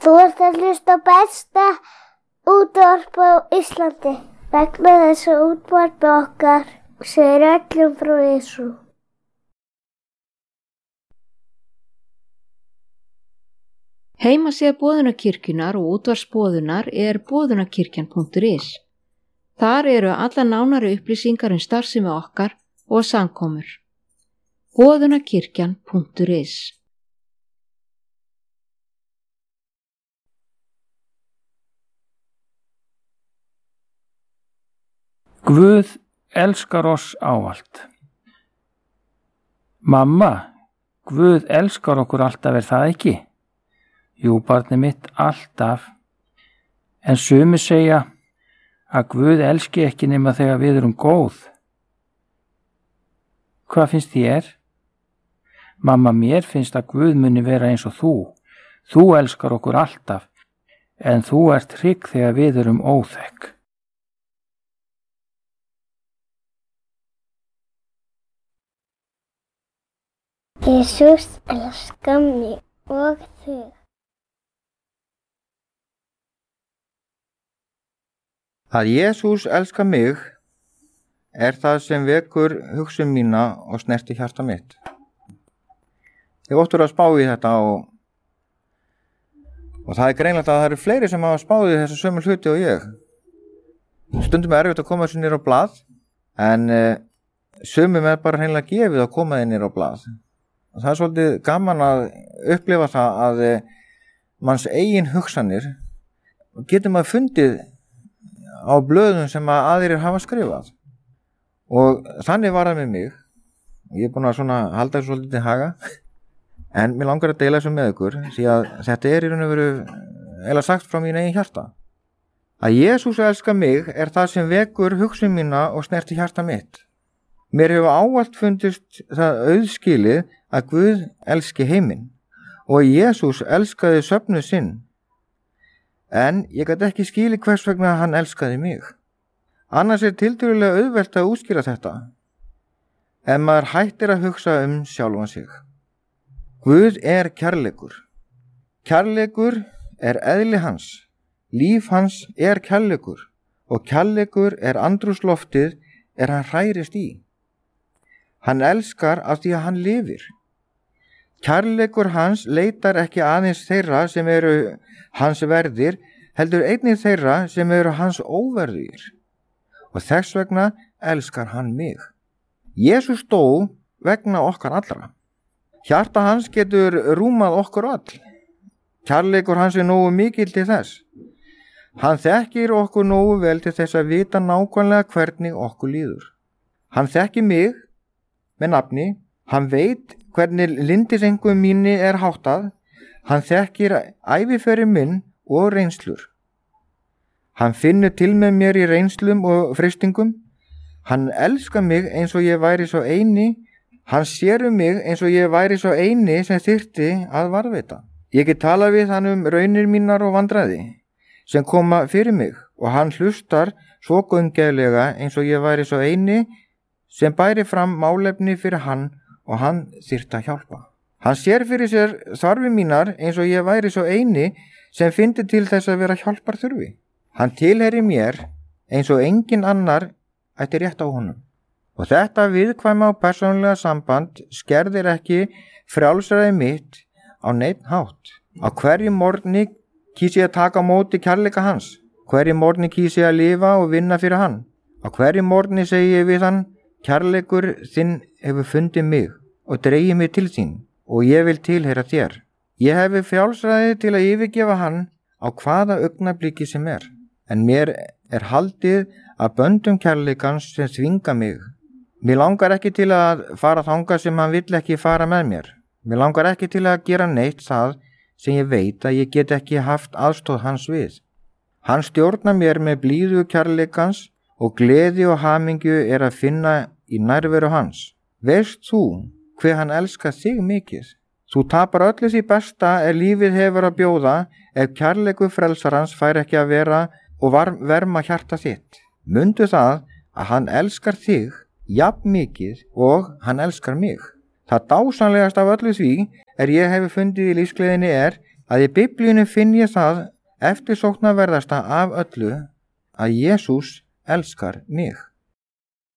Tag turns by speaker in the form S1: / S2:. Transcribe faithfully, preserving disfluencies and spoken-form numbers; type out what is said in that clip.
S1: Þú ert að hlusta á besta útvarp á Íslandi. Vegna þess að útvarp okkar segir öllum frá Jesú.
S2: Heimasíða Boðunarkirkjunnar og útvarpsboðunar er boðunarkirkjan punktur is. Þar eru alla nánari upplýsingar um starfsemi okkar og samkomur. boðunarkirkjan punktur is.
S3: Guð elskar oss ávallt. Mamma, Guð elskar okkur alltaf, er það ekki? Jú, barnið mitt, alltaf. En sumir segja að Guð elski ekki nema þegar við erum góð. Hvað finnst þér? Mamma, mér finnst að Guð muni vera eins og þú. Þú elskar okkur alltaf, en þú ert hrygg þegar við erum óþekk.
S1: Jesús elskar mig og þig.
S4: Að Jesús elskar mig er það sem vekur hugsun mína og snerti hjarta mitt. Ég óttur að spá í þetta og, og það er greinlegt að það eru fleiri sem hafa spáð í þessu sömu hluti og ég. Stundum er erfitt að koma þessu nýr á blað, en uh, sumum er bara hreinlega gefið að koma þeir nýr á blað. Og það er svolítið gaman að upplifa það að manns eigin hugsanir getur maður fundið á blöðum sem að aðrir hafa skrifað. Og þannig var það með mig. Ég er búin að svona halda þessu svolítið til haga. En mér langar að deila þessu með ykkur, því að þetta er í raun og veru eiginlega sagt frá mínu eigin hjarta. Að Jesús elskar mig er það sem vekur hugsun mína og snerti hjarta mitt. Mér hefur ávallt fundist það auðskilið að Guð elski heiminn og að Jesús elskaði söfnuð sinn. En ég gat ekki skilið hvers vegna hann elskaði mig. Annars er tiltölulega auðvelt að útskýra þetta, en maður hættir að hugsa um sjálfan sig. Guð er kærleikur. Kærleikur er eðli hans. Líf hans er kærleikur og kærleikur er andrúmsloftið er hann hrærist í. Hann elskar af því að hann lifir. Kærleikur hans leitar ekki aðeins þeirra sem eru hans verðir, heldur einnig þeirra sem eru hans óverðir. Og þess vegna elskar hann mig. Jesús dó vegna okkar allra. Hjarta hans getur rúmað okkur all. Kærleikur hans er nógu mikill til þess. Hann þekkir okkur nógu vel til þess að vita nákvæmlega hvernig okkur líður. Hann þekkir mig með nafni, hann veit hvernig lyndisengum mínu er háttað, hann þekkir æviferil minn og reynslur. Hann finnur til með mér í reynslum og freistingum, hann elskar mig eins og ég væri svo eini, hann sér um mig eins og ég væri svo eini sem þyrfti að varðveita. Ég get talað við hann um raunir mínar og vandræði sem koma fyrir mig og hann hlustar svo gaumgæflega eins og ég væri svo eini sem bæri fram málefni fyrir hann og hann þyrfti að hjálpa. Hann sér fyrir sér þarfi mínar eins og ég væri svo eini sem fyndi til þess að vera hjálpar þurfi. Hann tilheyri mér eins og engin annar ætti rétt á honum. Og þetta viðkvæma og persónulega samband skerðir ekki frjálsræði mitt á neinn hátt. Á hverju morgni kýs ég að taka á móti kærleika hans. Hverju morgni kýs ég að lifa og vinna fyrir hann. Á hverju morgni segi ég við hann: kærleikur þinn hefur fundið mig og dregið mig til þín og ég vil tilheyra þér. Ég hefi frjálsræði til að yfirgefa hann á hvaða augnabliki sem er, en mér er haldið að böndum kærleikans sem þvinga mig. Mér langar ekki til að fara þangað sem hann vill ekki fara með mér. Mér langar ekki til að gera neitt það sem ég veit að ég get ekki haft aðstóð hans við. Hann stjórnar mér með blíðu kærleikans og gleði og hamingju er að finna í nærveru hans. Veist þú hve hann elskar þig mikið? Þú tapar öllu því besta er lífið hefur að bjóða ef kærleikur frelsarans fær ekki að vera og var, verma hjarta þitt. Mundu það að hann elskar þig jafn mikið og hann elskar mig. Það dásamlegast af öllu því er ég hefur fundið í lífsgleðinni er að í Biblíunni finn ég það eftirsóknarverðasta af öllu að Jesús elskar mig.